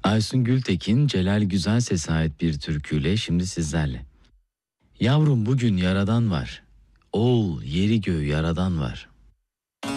Aysun Gültekin, Celal Güzelses'e ait bir türküyle şimdi sizlerle. Yavrum bugün yaradan var. Oğul yeri göğü yaradan var.